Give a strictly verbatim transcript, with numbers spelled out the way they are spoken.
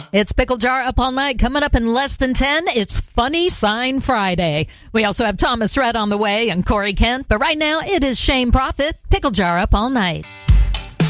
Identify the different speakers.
Speaker 1: It's Pickle Jar Up All Night. Coming up in less than ten, it's Funny Sign Friday. We also have Thomas Rhett on the way and Corey Kent. But right now, it is Shane Prophet. Pickle Jar Up All Night.